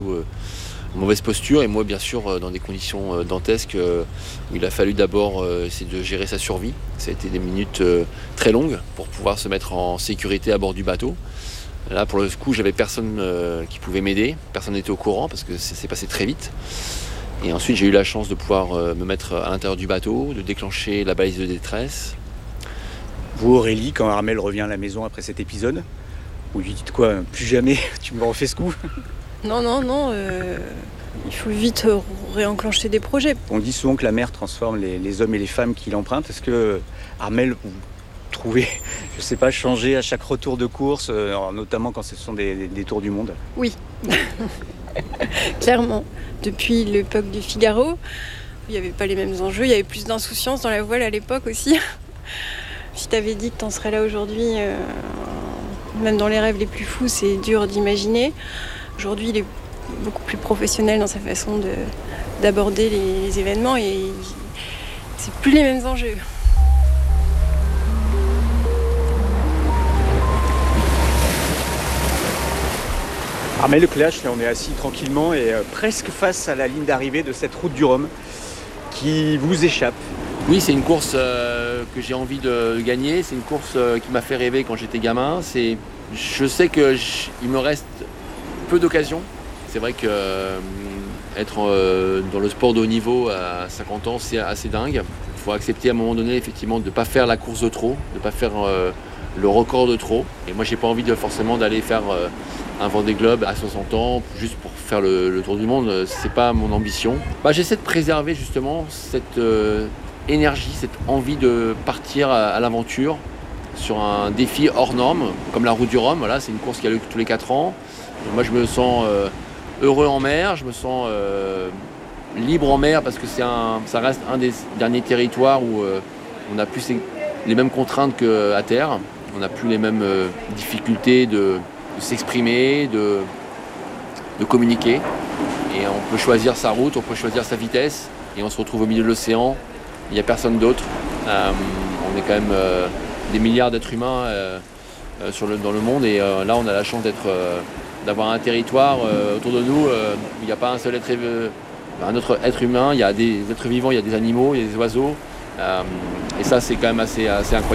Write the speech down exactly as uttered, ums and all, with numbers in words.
Euh, mauvaise posture et moi bien sûr dans des conditions euh, dantesques euh, où il a fallu d'abord euh, essayer de gérer sa survie. Ça a été des minutes euh, très longues pour pouvoir se mettre en sécurité à bord du bateau. Là pour le coup j'avais personne euh, qui pouvait m'aider, personne n'était au courant parce que c'est passé très vite. Et ensuite j'ai eu la chance de pouvoir euh, me mettre à l'intérieur du bateau, de déclencher la balise de détresse. Vous Aurélie, quand Armel revient à la maison après cet épisode, vous lui dites quoi? Plus jamais tu me refais ce coup? Non, non, non, euh, il faut vite euh, réenclencher des projets. On dit souvent que la mer transforme les, les hommes et les femmes qui l'empruntent. Est-ce que Armel, vous trouvez, je sais pas, changer à chaque retour de course, euh, notamment quand ce sont des, des, des tours du monde? Oui, clairement. Depuis l'époque du Figaro, il n'y avait pas les mêmes enjeux, il y avait plus d'insouciance dans la voile à l'époque aussi. Si t'avais dit que t'en serais là aujourd'hui, euh, même dans les rêves les plus fous, c'est dur d'imaginer. Aujourd'hui, il est beaucoup plus professionnel dans sa façon de, d'aborder les, les événements et c'est plus les mêmes enjeux. Armel Lecléache, là on est assis tranquillement et euh, presque face à la ligne d'arrivée de cette route du Rhum qui vous échappe. Oui, c'est une course euh, que j'ai envie de gagner, c'est une course euh, qui m'a fait rêver quand j'étais gamin. C'est, je sais qu'il me reste peu d'occasions. C'est vrai que euh, être euh, dans le sport de haut niveau à cinquante ans, c'est assez dingue. Il faut accepter à un moment donné effectivement de ne pas faire la course de trop, de ne pas faire euh, le record de trop. Et moi, j'ai pas envie de forcément d'aller faire euh, un Vendée Globe à soixante ans juste pour faire le, le tour du monde. C'est pas mon ambition. Bah, j'essaie de préserver justement cette euh, énergie, cette envie de partir à, à l'aventure sur un défi hors norme, comme la Route du Rhum. Voilà, c'est une course qui a lieu tous les quatre ans. Et moi, je me sens euh, heureux en mer, je me sens euh, libre en mer parce que c'est un, ça reste un des derniers territoires où euh, on n'a plus les mêmes contraintes qu'à terre. On n'a plus les mêmes euh, difficultés de, de s'exprimer, de, de communiquer. Et on peut choisir sa route, on peut choisir sa vitesse. Et on se retrouve au milieu de l'océan, il n'y a personne d'autre. Euh, on est quand même euh, des milliards d'êtres humains euh, euh, sur le, dans le monde. Et euh, là, on a la chance d'être, euh, d'avoir un territoire euh, autour de nous euh, où il n'y a pas un seul être, euh, un autre être humain. Il y a des êtres vivants, il y a des animaux, il y a des oiseaux. Euh, et ça, c'est quand même assez, assez incroyable.